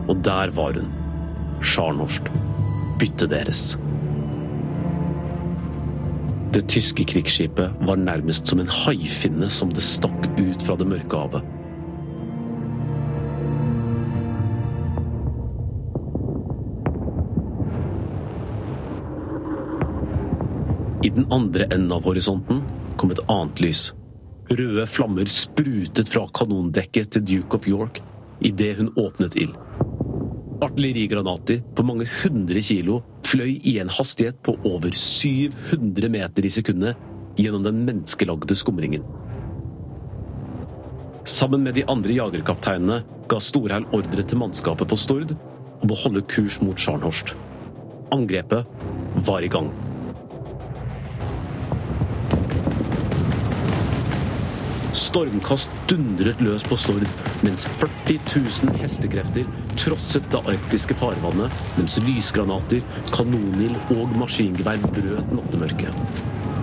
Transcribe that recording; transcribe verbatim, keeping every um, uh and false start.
Og der var hun. Scharnhorst. Byttet deres. Det tyske krigsskipet var nærmest som en haifinne som det stakk ut fra det mørke havet. I den andre enden av horisonten kom et annet lys. Røde flammer sprutet fra kanondekket til Duke of York i det hun åpnet ild. Artillerigranater på mange hundre kilo fløy i en hastighet på over syv hundre meter i sekundet gjennom den menneskelagde skumringen. Sammen med de andre jagerkapteinene ga Storheil ordre til mannskapet på Stord om å holde kurs mot Scharnhorst. Angrepet var i gang. Stormkast dundret løs på Stord, mens førti tusen hestekrefter trosset det arktiske farvannet, mens lysgranater, kanonild og maskingevær brøt nattemørket.